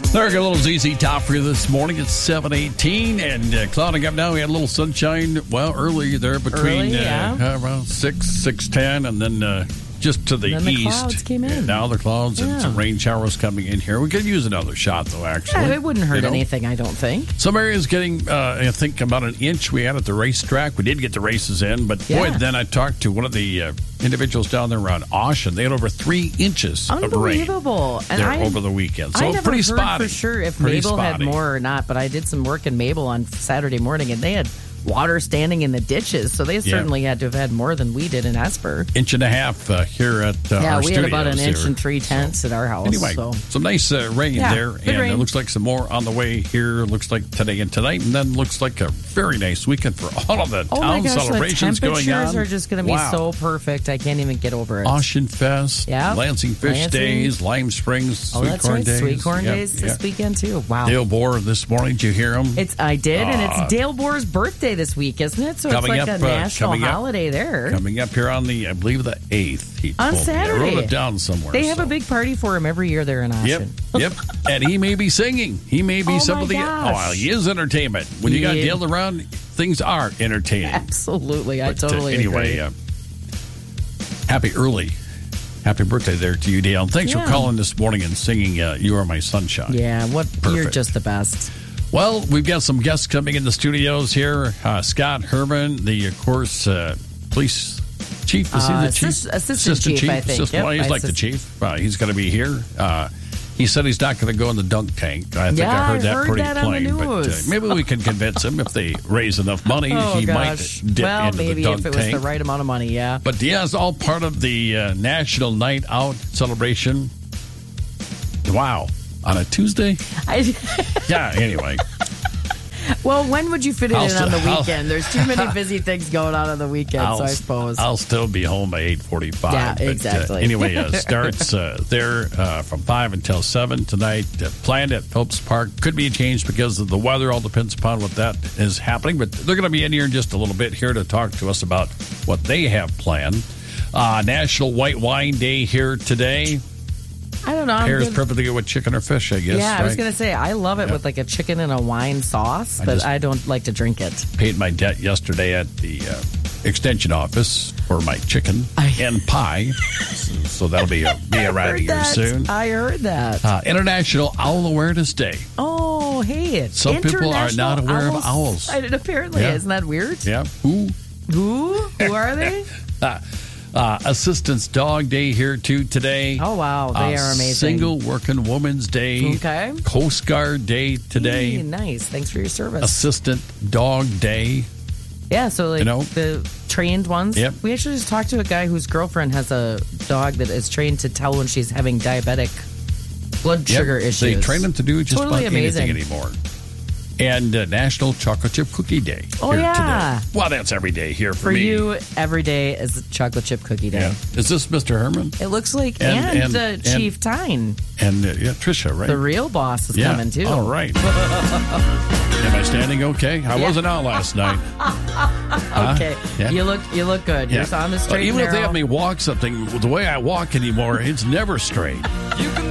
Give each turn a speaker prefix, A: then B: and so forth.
A: There, got a little ZZ Top for you this morning. It's 7:18 and clouding up now. We had a little sunshine, early there between around 6:10, and then just to the
B: then
A: east.
B: The clouds came in.
A: And now the clouds and some rain showers coming in here. We could use another shot, though, actually.
B: Yeah, it wouldn't hurt anything, I don't think.
A: Some areas getting, I think, about an inch we had at the racetrack. We did get the races in, but boy, then I talked to one of the individuals down there around Osh, and they had over 3 inches of rain.
B: Unbelievable. And
A: over the weekend. So
B: I never
A: pretty
B: heard
A: spotty.
B: for sure if
A: Pretty
B: Mabel
A: spotty.
B: had more or not, but I did some work in Mabel on Saturday morning, and they had water standing in the ditches, so they certainly had to have had more than we did in Esper.
A: Inch and a half here at our studios.
B: Yeah, we had about an inch
A: here.
B: and 3/10 at our house.
A: Anyway, some nice rain there, and
B: rain.
A: it looks like some more on the way here. Looks like today and tonight, and then looks like a very nice weekend for all of the town celebrations going on.
B: The temperatures are just going to be so perfect. I can't even get over it.
A: Ocean Fest, Lansing Fish Days, Lime Springs, Sweet Corn Days.
B: Sweet Corn Days this weekend, too. Wow.
A: Dale Bohr this morning, did you hear him?
B: I did, and it's Dale Bohr's birthday this week, isn't it? So it's like a national holiday there.
A: Coming up here on the, I believe, the 8th.
B: On Saturday.
A: I wrote it down somewhere.
B: They have a big party for him every year there in Ocean.
A: Yep. And he may be singing. He may be some of the...
B: gosh.
A: He is entertainment. When you got Dale around, things are entertaining.
B: Absolutely. I totally agree.
A: Happy birthday there to you, Dale. Thanks for calling this morning and singing You Are My Sunshine.
B: Yeah, you're just the best.
A: Well, we've got some guests coming in the studios here. Scott Herman, of course, police chief. Is he the chief?
B: Assistant chief, I think.
A: He's like the chief. He's going to be here. He said he's not going to go in the dunk tank. I think I heard that pretty plain. But maybe we can convince him if they raise enough money, he might dip into
B: maybe
A: the dunk
B: if it
A: tank.
B: was the right amount of money, yeah.
A: But it's all part of the National Night Out celebration. Wow. On a Tuesday? Anyway.
B: Well, when would you fit it in on the weekend? There's too many busy things going on the weekend, so I suppose.
A: I'll still be home by 8:45.
B: Yeah, exactly.
A: Anyway, starts there from 5 until 7 tonight. Planned at Phillips Park. Could be changed because of the weather. All depends upon what that is happening. But they're going to be in here in just a little bit here to talk to us about what they have planned. National White Wine Day here today.
B: I don't know.
A: Pairs perfectly good with chicken or fish, I guess.
B: Yeah, I was going to say, I love it with like a chicken and a wine sauce, but I don't like to drink it.
A: Paid my debt yesterday at the extension office for my chicken and pie. So that'll be around here soon.
B: I heard that.
A: International Owl Awareness Day.
B: Oh, hey.
A: Some people are not aware of owls.
B: Apparently. Isn't that weird?
A: Yeah. Who?
B: Who are they?
A: Assistance Dog Day here too today.
B: Oh wow, they are amazing.
A: Single Working Woman's Day.
B: Okay.
A: Coast Guard Day today.
B: Hey, nice. Thanks for your service.
A: Assistant Dog Day.
B: Yeah, so the trained ones.
A: Yep.
B: We actually just talked to a guy whose girlfriend has a dog that is trained to tell when she's having diabetic blood sugar issues.
A: They train them to do just
B: totally
A: about anything anymore. And National Chocolate Chip Cookie Day.
B: Oh, yeah.
A: Today. Well, that's every day here for
B: me.
A: For
B: you, every day is Chocolate Chip Cookie Day.
A: Yeah. Is this Mr. Herman?
B: It looks like, and Chief Tyne.
A: And Tricia, right?
B: The real boss is coming, too.
A: All right. Am I standing okay? I wasn't out last night.
B: Okay. Yeah. You look good. You're on the straight and
A: even
B: narrow.
A: if they have me walk something, the way I walk anymore, it's never straight.